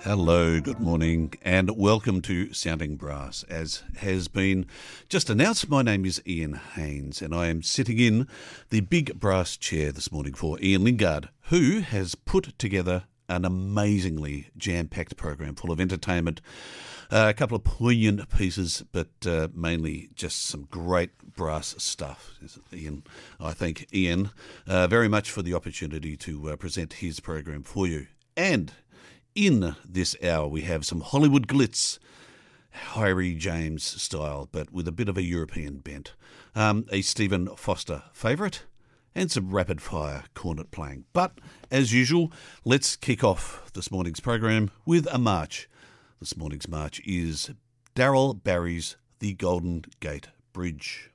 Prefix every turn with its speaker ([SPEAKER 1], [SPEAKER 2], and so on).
[SPEAKER 1] Hello, good morning, and welcome to Sounding Brass. As has been just announced, my name is Ian Haynes, and I am sitting in the big brass chair this morning for Ian Lingard, who has put together an amazingly jam-packed program full of entertainment, a couple of poignant pieces, but mainly just some great brass stuff. Ian, I thank Ian very much for the opportunity to present his program for you. And in this hour, we have some Hollywood glitz, Harry James style, but with a bit of a European bent, a Stephen Foster favourite, and some rapid-fire cornet playing. But, as usual, let's kick off this morning's program with a march. This morning's march is Darryl Barry's The Golden Gate Bridge.